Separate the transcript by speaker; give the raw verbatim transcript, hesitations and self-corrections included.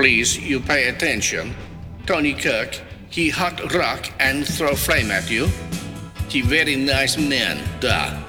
Speaker 1: Please, you pay attention. Tony Kirk, he hot rock and throw flame at you. He very nice man, duh.